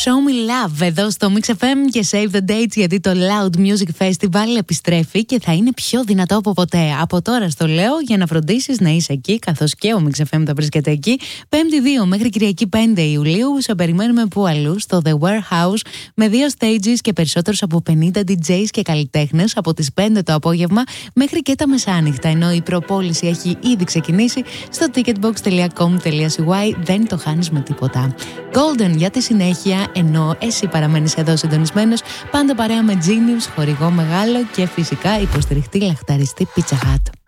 Show Me Love εδώ στο Mix FM και Save the Dates, γιατί το Loud Music Festival επιστρέφει και θα είναι πιο δυνατό από ποτέ. Από τώρα στο λέω για να φροντίσεις να είσαι εκεί, καθώς και ο Mix FM θα βρίσκεται εκεί. 5η 2 μέχρι Κυριακή 5 Ιουλίου σε περιμένουμε που αλλού, στο The Warehouse, με 2 stages και περισσότερους από 50 DJs και καλλιτέχνες από τις 5 το απόγευμα μέχρι και τα μεσάνυχτα. Ενώ η προπόληση έχει ήδη ξεκινήσει στο ticketbox.com.cy. Δεν το χάνεις με τίποτα. Golden για τη συνέχεια, ενώ εσύ παραμένεις εδώ συντονισμένος, πάντα παρέα με Genius, χορηγό μεγάλο και φυσικά υποστηριχτή λαχταριστή Pizza Hut.